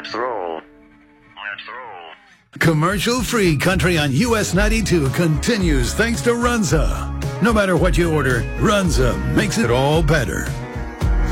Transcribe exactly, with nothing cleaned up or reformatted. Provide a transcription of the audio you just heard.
Let's roll. Let's roll. Commercial-free country on U S ninety-two continues thanks to Runza. No matter what you order, Runza makes it all better.